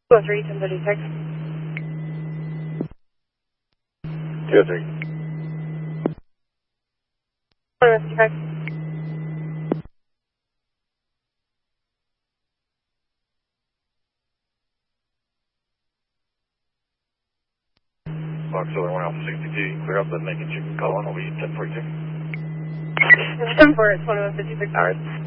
203, 1036. 203. 155. Fox Solar 1 Alpha 62, clear up the making chicken call on, will be 1042. 10-4, it's 156 hours.